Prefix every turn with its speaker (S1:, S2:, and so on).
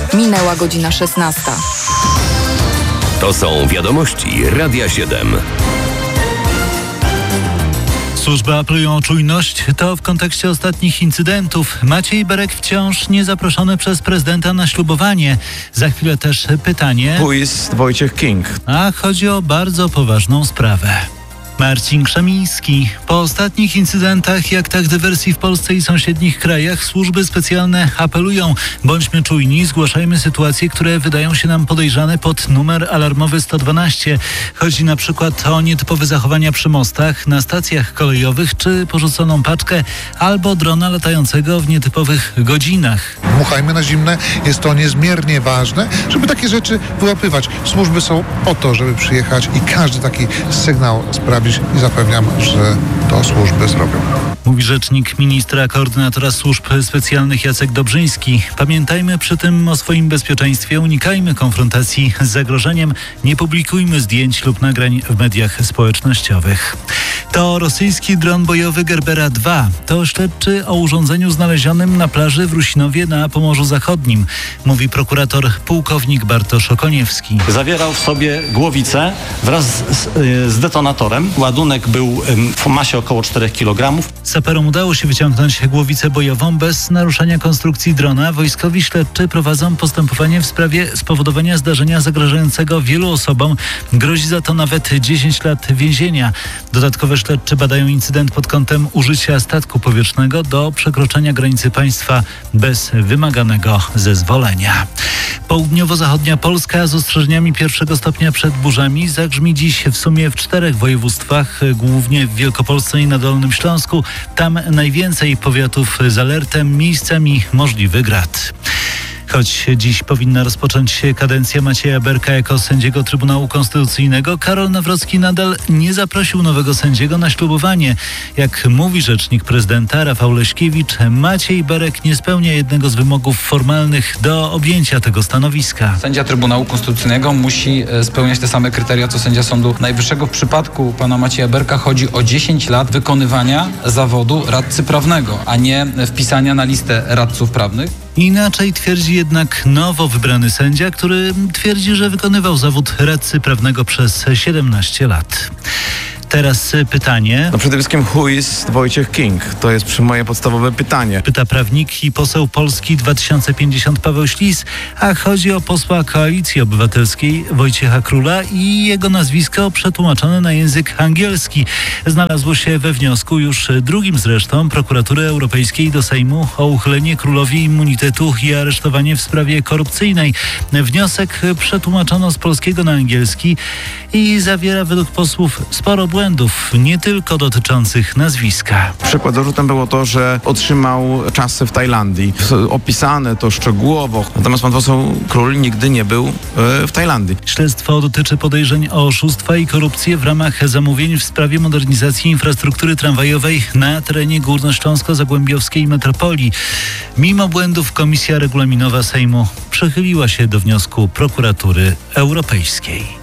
S1: Minęła godzina 16.
S2: To są wiadomości Radia 7.
S3: Służby apelują o czujność. To w kontekście ostatnich incydentów. Maciej Berek wciąż nie zaproszony przez prezydenta na ślubowanie. Za chwilę też pytanie.
S4: Who is Wojciech King?
S3: A chodzi o bardzo poważną sprawę. Marcin Krzemiński. Po ostatnich incydentach i aktach dywersji w Polsce i sąsiednich krajach służby specjalne apelują: bądźmy czujni, zgłaszajmy sytuacje, które wydają się nam podejrzane pod numer alarmowy 112. Chodzi na przykład o nietypowe zachowania przy mostach, na stacjach kolejowych czy porzuconą paczkę albo drona latającego w nietypowych godzinach.
S5: Dmuchajmy na zimne. Jest to niezmiernie ważne, żeby takie rzeczy wyłapywać. Służby są po to, żeby przyjechać i każdy taki sygnał sprawić i zapewniam, że to służby zrobią.
S3: Mówi rzecznik ministra koordynatora służb specjalnych Jacek Dobrzyński. Pamiętajmy przy tym o swoim bezpieczeństwie, unikajmy konfrontacji z zagrożeniem, nie publikujmy zdjęć lub nagrań w mediach społecznościowych. To rosyjski dron bojowy Gerbera 2. To śledczy o urządzeniu znalezionym na plaży w Rusinowie na Pomorzu Zachodnim, mówi prokurator pułkownik Bartosz Okoniewski.
S6: Zawierał w sobie głowicę wraz z detonatorem. Ładunek był w masie około 4 kg.
S3: Saperom udało się wyciągnąć głowicę bojową bez naruszenia konstrukcji drona. Wojskowi śledczy prowadzą postępowanie w sprawie spowodowania zdarzenia zagrażającego wielu osobom. Grozi za to nawet 10 lat więzienia. Dodatkowe śledczy badają incydent pod kątem użycia statku powietrznego do przekroczenia granicy państwa bez wymaganego zezwolenia. Południowo-zachodnia Polska z ostrzeżeniami pierwszego stopnia przed burzami zagrzmi dziś w sumie w 4 województwach, głównie w Wielkopolsce i na Dolnym Śląsku. Tam najwięcej powiatów z alertem, miejscami możliwy grad. Choć dziś powinna rozpocząć się kadencja Macieja Berka jako sędziego Trybunału Konstytucyjnego, Karol Nawrocki nadal nie zaprosił nowego sędziego na ślubowanie. Jak mówi rzecznik prezydenta Rafał Leśkiewicz, Maciej Berek nie spełnia jednego z wymogów formalnych do objęcia tego stanowiska.
S7: Sędzia Trybunału Konstytucyjnego musi spełniać te same kryteria co sędzia Sądu Najwyższego. W przypadku pana Macieja Berka chodzi o 10 lat wykonywania zawodu radcy prawnego, a nie wpisania na listę radców prawnych.
S3: Inaczej twierdzi jednak nowo wybrany sędzia, który twierdzi, że wykonywał zawód radcy prawnego przez 17 lat. Teraz pytanie.
S4: Przede wszystkim who is Wojciech King? To jest moje podstawowe pytanie.
S3: Pyta prawnik i poseł Polski 2050 Paweł Ślis, a chodzi o posła Koalicji Obywatelskiej Wojciecha Króla i jego nazwisko przetłumaczone na język angielski. Znalazło się we wniosku już drugim zresztą Prokuratury Europejskiej do Sejmu o uchylenie Królowi immunitetu i aresztowanie w sprawie korupcyjnej. Wniosek przetłumaczono z polskiego na angielski i zawiera według posłów sporo błędów, nie tylko dotyczących nazwiska.
S4: Przykład zarzutem było to, że otrzymał czasy w Tajlandii. Opisane to szczegółowo. Natomiast pan poseł Król nigdy nie był w Tajlandii.
S3: Śledztwo dotyczy podejrzeń o oszustwa i korupcję w ramach zamówień w sprawie modernizacji infrastruktury tramwajowej na terenie górnośląsko-zagłębiowskiej metropolii. Mimo błędów Komisja Regulaminowa Sejmu przychyliła się do wniosku Prokuratury Europejskiej.